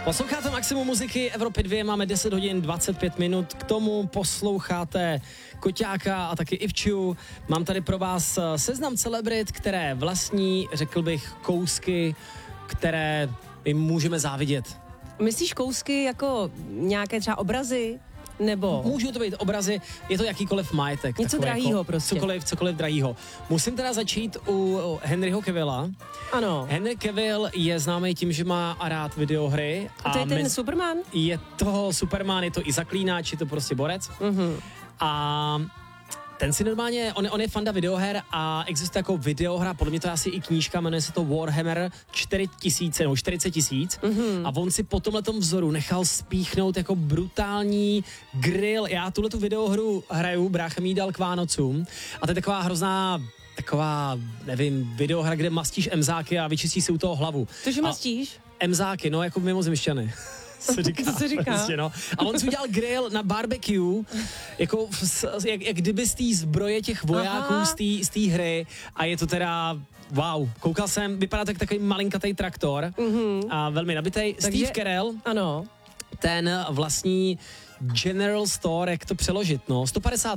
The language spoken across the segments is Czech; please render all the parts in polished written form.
Posloucháte Maximum muziky Evropy 2, máme 10 hodin 25 minut, k tomu posloucháte Koťáka a taky Ivču. Mám tady pro vás seznam celebrit, které vlastní, řekl bych, kousky, které jim můžeme závidět. Myslíš kousky jako nějaké třeba obrazy? Nebo? Můžou to být obrazy, je to jakýkoliv majetek. Něco drahýho jako prostě. Cokoliv drahýho. Musím teda začít u Henryho Cavilla. Ano. Henry Cavill je známý tím, že má rád videohry. A to je ten Superman? Je to Superman, je to i zaklínač, je to prostě borec. Mhm. A ten si normálně, on je fanda videoher a existuje jako videohra, podle mě to je asi i knížka, jmenuje se to Warhammer 4000 nebo 40 000 a on si po tomhletom vzoru nechal spíchnout jako brutální grill. Já tuhletu videohru hraju, brácha mi ji dal k Vánocům a to je taková, nevím, videohra, kde mastíš emzáky a vyčistíš si u toho hlavu. Cože mastíš? Emzáky, no jako mimozemšťany. Se říká. Prostě, no. A on si udělal grill na barbecue, jako jak kdyby z té zbroje těch vojáků z té hry a je to teda wow. Koukal jsem, vypadá to jak takový malinkatej traktor a velmi nabitej. Steve Carell, ano. ten vlastní General Store, jak to přeložit, no,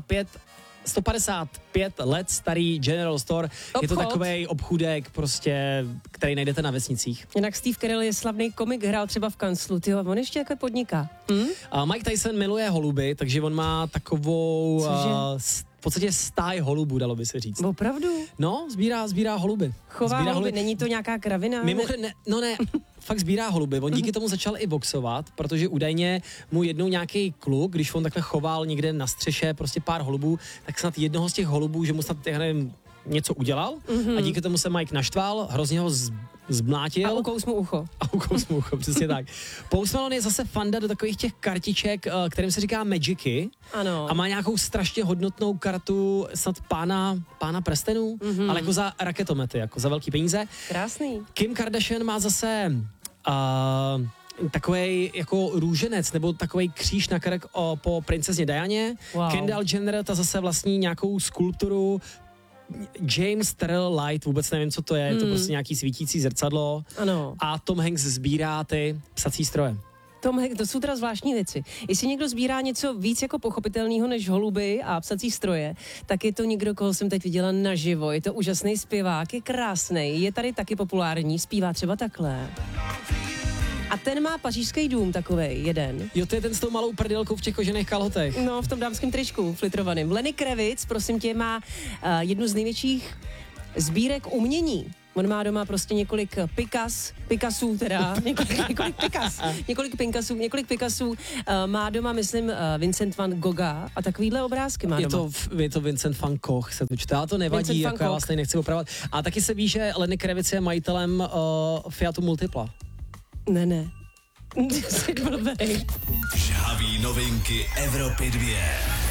155 let starý General Store. Obchod. Je to takovej obchůdek prostě, který najdete na vesnicích. Jinak Steve Carell je slavný komik, hrál třeba v kanclu, tyjo, on ještě jako podniká. Mike Tyson miluje holuby, takže on má takovou v podstatě stáj holubů, dalo by se říct. Opravdu? No, sbírá holuby. Chová holuby, není to nějaká kravina? Mimochodem, ne, fakt sbírá holuby. On díky tomu začal i boxovat, protože údajně mu jednou nějaký kluk, když on takhle choval někde na střeše prostě pár holubů, tak snad jednoho z těch holubů, že mu snad, já nevím, něco udělal a díky tomu se Mike naštval, hrozně ho zmlátil. A ukous mu ucho. Přesně tak. Post Malone je zase fanda do takových těch kartiček, kterým se říká Magicy. Ano. A má nějakou strašně hodnotnou kartu snad pána prstenů, ale jako za raketomety, jako za velký peníze. Krásný. Kim Kardashian má zase takovej jako růženec nebo takovej kříž na krk po princezně Dianě. Wow. Kendall Jenner, ta zase vlastní nějakou skulpturu. James Terrell Light, vůbec nevím, co to je to prostě nějaký svítící zrcadlo. Ano. A Tom Hanks sbírá ty psací stroje. To jsou teda zvláštní věci. Jestli někdo sbírá něco víc jako pochopitelného než holuby a psací stroje, tak je to někdo, koho jsem teď viděla naživo. Je to úžasný zpěvák, je krásný, je tady taky populární, zpívá třeba takhle. A ten má pařížský dům takovej, jeden. Jo, to je ten s tou malou prdelkou v těch kožených kalhotech. No, v tom dámském tričku filtrovaným. Lenny Kravitz, prosím tě, má jednu z největších sbírek umění. On má doma prostě několik Picassů. Má doma, myslím, Vincent van Gogha a takovýhle obrázky má doma. Je to Vincent van Gogh, se to čte, ale to nevadí, jako já vás tady nechci opravovat. A taky se ví, že Lenny Kravitz je majitelem Fiatu Multipla. Ne. Jsi blbej. Žhavý novinky Evropy 2.